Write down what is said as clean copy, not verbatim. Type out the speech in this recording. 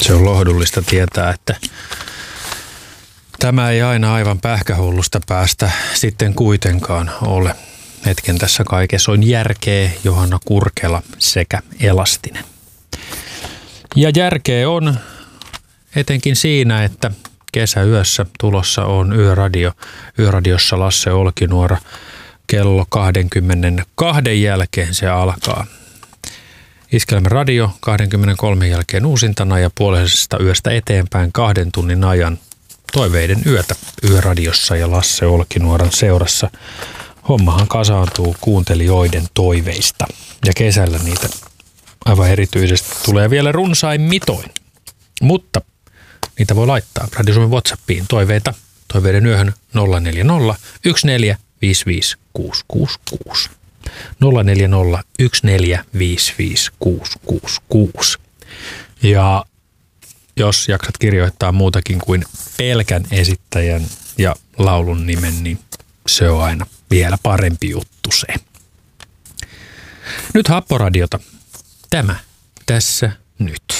Se on lohdullista tietää, että tämä ei aina aivan pähkähullusta päästä sitten kuitenkaan ole. Hetken tässä kaikessa on järkeä, Johanna Kurkela sekä Elastinen. Ja järkeä on etenkin siinä, että kesäyössä tulossa on Yöradio. Yöradiossa Lasse Olkinuora kello 22 jälkeen se alkaa. Iskelmän radio 23 jälkeen uusintana ja puolisesta yöstä eteenpäin 2 tunnin ajan toiveiden yötä Yöradiossa ja Lasse Olkinuoran seurassa. Hommahan kasaantuu kuuntelijoiden toiveista ja kesällä niitä aivan erityisesti tulee vielä runsain mitoin. Mutta niitä voi laittaa Radio Suomen WhatsAppiin toiveiden yöhön 040 14 55 666. 040 14 55 666. Ja jos jaksat kirjoittaa muutakin kuin pelkän esittäjän ja laulun nimen, niin se on aina vielä parempi juttu se. Nyt Happoradiota. Tämä tässä nyt.